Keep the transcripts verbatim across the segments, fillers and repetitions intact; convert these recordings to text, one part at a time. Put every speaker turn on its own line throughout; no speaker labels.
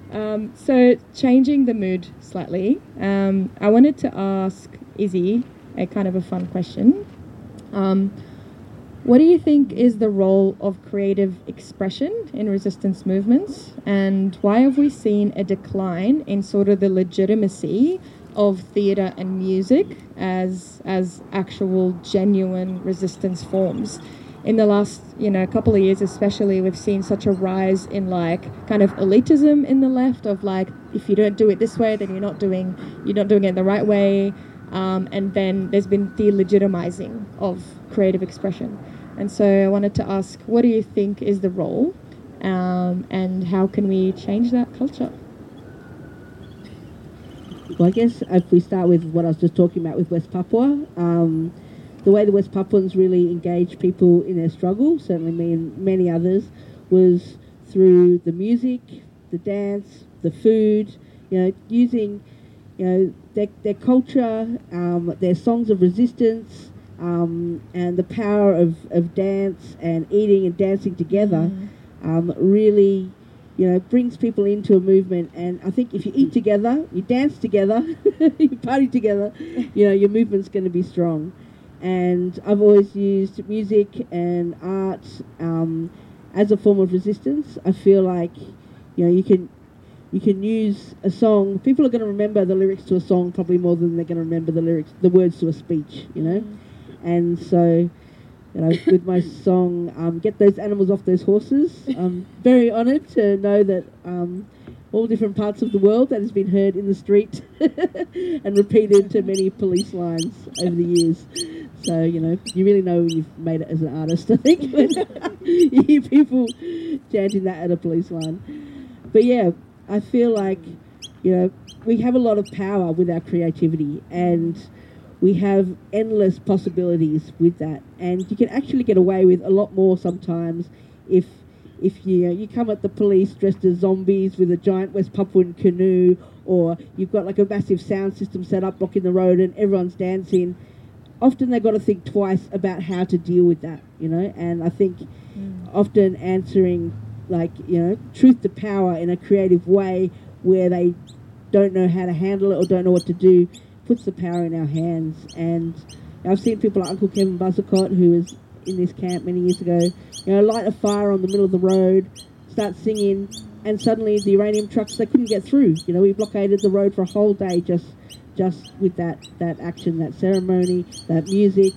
Um, so changing the mood slightly, um, I wanted to ask Izzy a kind of a fun question. Um, what do you think is the role of creative expression in resistance movements, and why have we seen a decline in sort of the legitimacy of theatre and music as as actual genuine resistance forms? In the last, you know, couple of years especially, we've seen such a rise in like kind of elitism in the left of like, if you don't do it this way, then you're not doing you're not doing it the right way. Um, and then there's been delegitimizing of creative expression. And so I wanted to ask, what do you think is the role, um, and how can we change that culture?
Well, I guess if we start with what I was just talking about with West Papua, um, the way the West Papuans really engaged people in their struggle, certainly me and many others, was through the music, the dance, the food, you know, using, you know, their, their culture, um, their songs of resistance, um, and the power of, of dance and eating and dancing together, mm. um, really, you know, brings people into a movement. And I think if you eat together, you dance together, you party together, you know, your movement's going to be strong. And I've always used music and art um, as a form of resistance. I feel like, you know, you can you can use a song. People are going to remember the lyrics to a song probably more than they're going to remember the lyrics, the words to a speech. You know, mm. and so, you know, with my song, um, "Get Those Animals Off Those Horses," I'm very honoured to know that um, all different parts of the world that has been heard in the street and repeated to many police lines over the years. So, you know, you really know when you've made it as an artist, I think, when you hear people chanting that at a police line. But yeah, I feel like, you know, we have a lot of power with our creativity, and we have endless possibilities with that. And you can actually get away with a lot more sometimes if if you, uh, you come at the police dressed as zombies with a giant West Papuan canoe, or you've got like a massive sound system set up blocking the road and everyone's dancing. Often they've got to think twice about how to deal with that, you know, and I think mm. often answering, like, you know, truth to power in a creative way where they don't know how to handle it or don't know what to do puts the power in our hands. And I've seen people like Uncle Kevin Buzzicott, who was in this camp many years ago, you know, light a fire on the middle of the road, start singing, and suddenly the uranium trucks, they couldn't get through. You know, we blockaded the road for a whole day just just with that, that action, that ceremony, that music.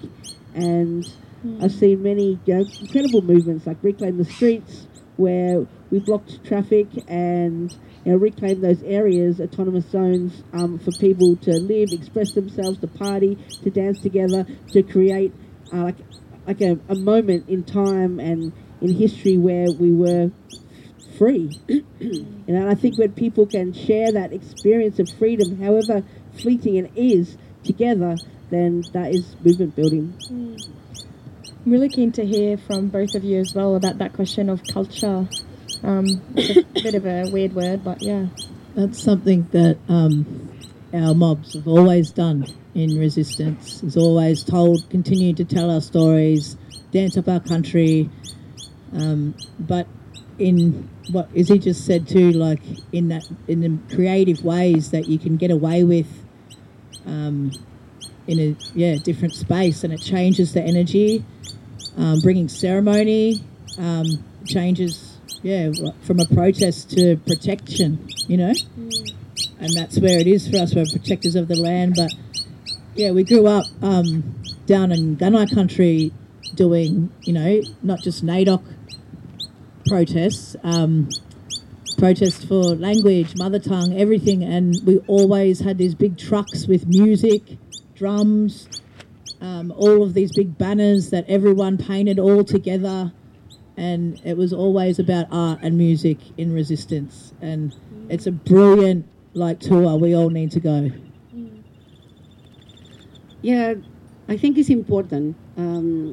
And mm. I've seen many, you know, incredible movements like Reclaim the Streets, where we blocked traffic and, you know, reclaimed those areas, autonomous zones, um, for people to live, express themselves, to party, to dance together, to create uh, like like a, a moment in time and in history where we were free. You know, and I think when people can share that experience of freedom, however fleeting it is, together, then that is movement building.
Mm. I'm really keen to hear from both of you as well about that question of culture. Um, it's a bit of a weird word, but yeah.
That's something that um, our mobs have always done in resistance, is always told, continue to tell our stories, dance up our country, um, but in what Izzy just said too, like in that in the creative ways that you can get away with um, in a yeah different space, and it changes the energy, um, bringing ceremony, um, changes yeah from a protest to protection, you know, mm. and that's where it is for us. We're protectors of the land, but yeah, we grew up um, down in Gunai country doing, you know, not just NAIDOC protests, um, protests for language, mother tongue, everything, and we always had these big trucks with music, drums, um, all of these big banners that everyone painted all together, and it was always about art and music in resistance, and it's a brilliant like tour. We all need to go.
Yeah, I think it's important. Um,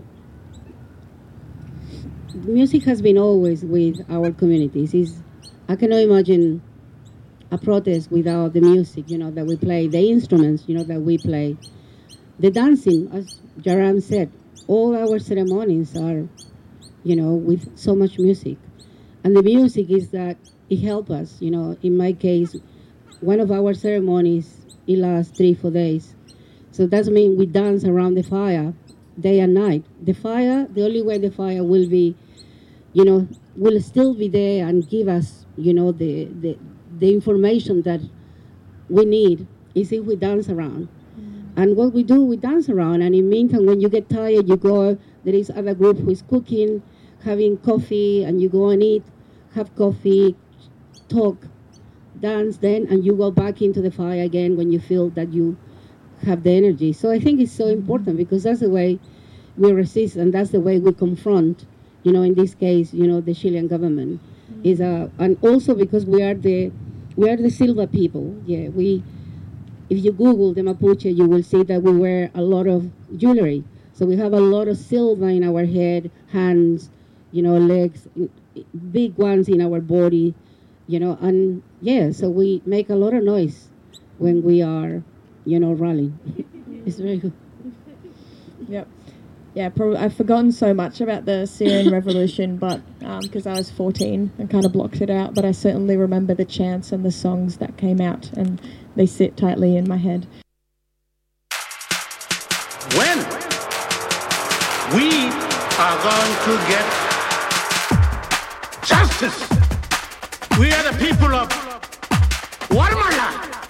music has been always with our communities. It's, I cannot imagine a protest without the music, you know, that we play, the instruments, you know, that we play. The dancing, as Jaram said, all our ceremonies are, you know, with so much music. And the music is that it helps us. You know, in my case, one of our ceremonies, it lasts three, four days. So that means we dance around the fire day and night. The fire, the only way the fire will be, you know, will still be there and give us, you know, the, the, the information that we need is if we dance around. Mm-hmm. And what we do, we dance around. And in the meantime, when you get tired, you go, there is other group who is cooking, having coffee, and you go and eat, have coffee, talk, dance then, and you go back into the fire again when you feel that you have the energy. So I think it's so important because that's the way we resist and that's the way we confront, you know, in this case, you know, the Chilean government. Mm-hmm. is uh, and also because we are the we are the silver people. Yeah, we. If you Google the Mapuche, you will see that we wear a lot of jewelry. So we have a lot of silver in our head, hands, you know, legs, big ones in our body, you know, and yeah, so we make a lot of noise when we are, you know, rallying. It's very good.
Yep. Yeah, probably, I've forgotten so much about the Syrian revolution, but because um, I was fourteen and kind of blocked it out, but I certainly remember the chants and the songs that came out, and they sit tightly in my head.
When we are going to get justice, we are the people of Guatemala.